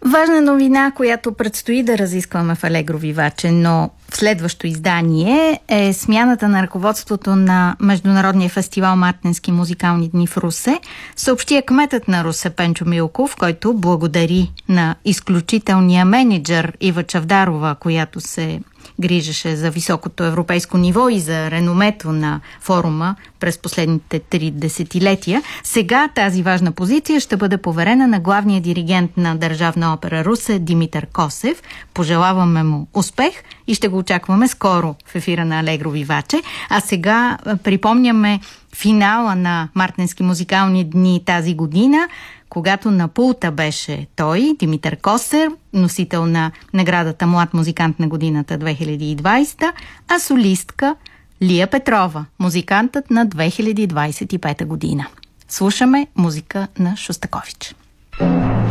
Важна новина, която предстои да разискваме в Алегро Виваче, но в следващо издание е смяната на ръководството на Международния фестивал Мартенски музикални дни в Русе. Съобщи кметът на Русе Пенчо Милков, който благодари на изключителния менеджер Ива Чавдарова, която се грижеше за високото европейско ниво и за реномето на форума през последните 3 десетилетия. Сега тази важна позиция ще бъде поверена на главния диригент на Държавна опера Русе Димитър Косев. Пожелаваме му успех и ще го очакваме скоро в ефира на Алегро Виваче. А сега припомняме финала на Мартенски музикални дни тази година, когато на пулта беше той, Димитър Косев, носител на наградата Млад музикант на годината 2020, а солистка Лия Петрова, музикантът на 2025 година. Слушаме музика на Шостакович.